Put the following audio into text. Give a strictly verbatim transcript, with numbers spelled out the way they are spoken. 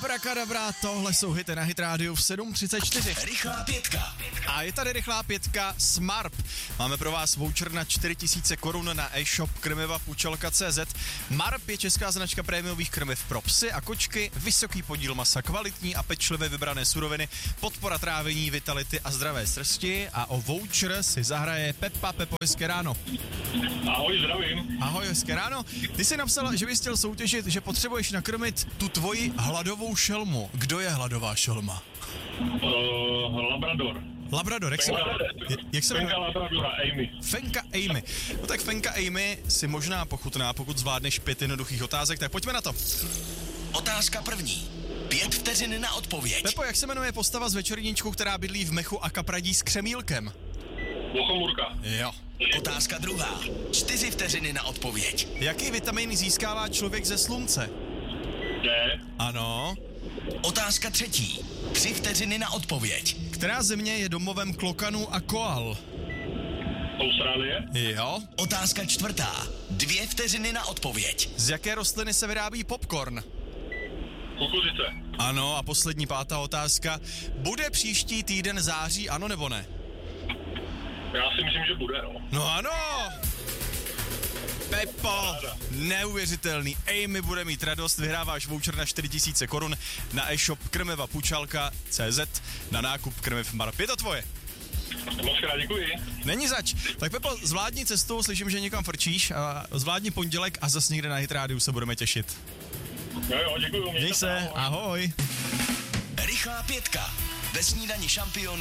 Abrakadabra, tohle jsou hity na Hit Radio v sedm třicet čtyři. Rychlá pětka. A je tady rychlá pětka Smarp. Máme pro vás voucher na čtyři tisíce korun na e-shop krmiva pučelka tečka cé zet. Marp je česká značka prémiových krmiv pro psy a kočky, vysoký podíl masa, kvalitní a pečlivě vybrané suroviny, podpora trávení, vitality a zdravé srsti. A o voucher si zahraje Pepa. Pepo, hezké ráno. Ahoj, zdravím. Ahoj, hezké ráno. Ty jsi napsal, že bys chtěl soutěžit, že potřebuješ nakrmit tu tvoji hladovou šelmu. Kdo je hladová šelma? Uh, Labrador. Labrador, jak se, jak se Fenka Labradora, Amy. Fenka Amy. No tak Fenka Amy si možná pochutná, pokud zvládneš pět jednoduchých otázek, tak pojďme na to. Otázka první. Pět vteřin na odpověď. Pepo, jak se jmenuje postava z Večerníčku, která bydlí v mechu a kapradí s křemílkem? Lochomurka. Jo. Otázka druhá. Čtyři vteřiny na odpověď. Jaký vitamin získává člověk ze slunce? D. Ano. Otázka třetí. Tři vteřiny na odpověď. Která země je domovem klokanů a koal? Austrálie. Jo. Otázka čtvrtá. Dvě vteřiny na odpověď. Z jaké rostliny se vyrábí popcorn? Kukuřice. Ano, a poslední pátá otázka. Bude příští týden září, ano nebo ne? Já si myslím, že bude, no. No ano! Pepo, neuvěřitelný. Amy bude mít radost, vyhráváš voucher na čtyři tisíce korun na e-shop krmiva pučelka tečka cé zet na nákup krmiv Marp. Je to tvoje. Moc krát děkuji. Není zač. Tak Pepo, zvládni cestu, slyším, že někam frčíš, a zvládni pondělek a zas někde na Hit Radio se budeme těšit. Jo, jo, děkuji. Měj se, ahoj. Rychlá pětka. Ve snídani šampionů